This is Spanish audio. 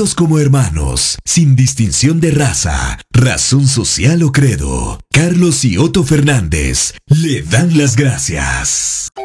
unidos como hermanos, sin distinción de raza, razón social o credo. Carlos y Otto Fernández le dan las gracias.